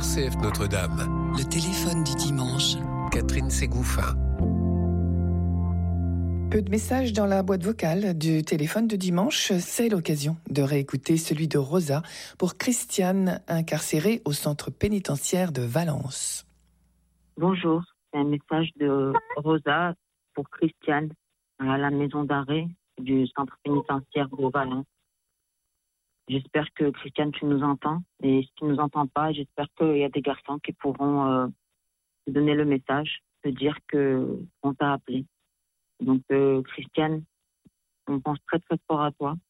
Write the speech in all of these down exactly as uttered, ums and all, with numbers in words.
R C F Notre-Dame. Le téléphone du dimanche. Catherine Ségouffin. Peu de messages dans la boîte vocale du téléphone de dimanche. C'est l'occasion de réécouter celui de Rosa pour Christiane, incarcérée au centre pénitentiaire de Valence. Bonjour, c'est un message de Rosa pour Christiane à la maison d'arrêt du centre pénitentiaire de Valence. J'espère que Christiane, tu nous entends. Et si tu ne nous entends pas, j'espère qu'il y a des garçons qui pourront euh, te donner le message, te dire qu'on t'a appelé. Donc, euh, Christiane, on pense très très fort à toi.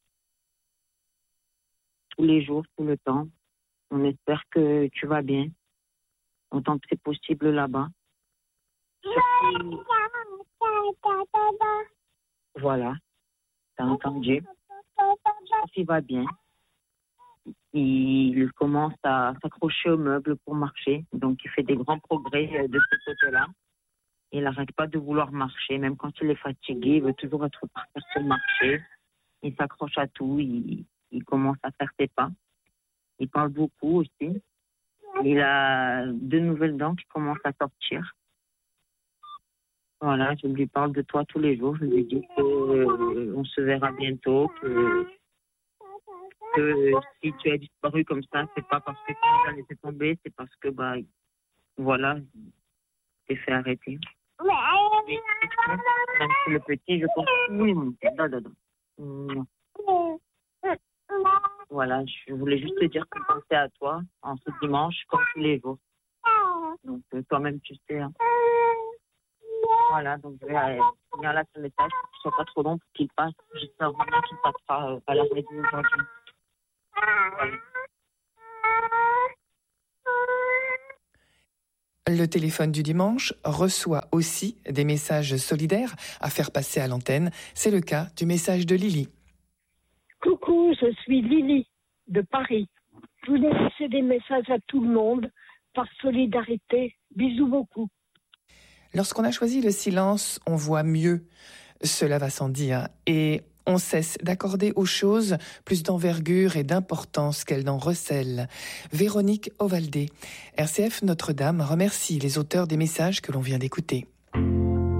Tous les jours, tout le temps. On espère que tu vas bien. Autant que c'est possible là-bas. Surtout... Voilà, t'as entendu. Il va bien. Il commence à s'accrocher aux meubles pour marcher. Donc, il fait des grands progrès de ce côté-là. Il n'arrête pas de vouloir marcher. Même quand il est fatigué, il veut toujours être par terre pour marcher. Il s'accroche à tout. Il, il commence à faire ses pas. Il parle beaucoup aussi. Il a deux nouvelles dents qui commencent à sortir. Voilà, je lui parle de toi tous les jours. Je lui dis qu'on se verra bientôt, que, que si tu as disparu comme ça, c'est pas parce que tu as laissé tomber, c'est parce que, bah, voilà, t'es fait arrêter. Même si le petit, je pense, oui, mon petit, da, da, da. Voilà, je voulais juste te dire qu'on pensait à toi en ce dimanche, comme tous les jours. Donc, toi-même, tu sais. Hein. Voilà, donc je vais finir là ce message pour que ce soit pas trop long pour qu'il passe. J'espère vraiment qu'il passera à la radio aujourd'hui. Voilà. Le téléphone du dimanche reçoit aussi des messages solidaires à faire passer à l'antenne. C'est le cas du message de Lily. Coucou, je suis Lily de Paris. Je voulais laisser des messages à tout le monde par solidarité. Bisous beaucoup. Lorsqu'on a choisi le silence, on voit mieux. Cela va sans dire. Et on cesse d'accorder aux choses plus d'envergure et d'importance qu'elles n'en recèlent. Véronique Ovaldé, R C F Notre-Dame, remercie les auteurs des messages que l'on vient d'écouter.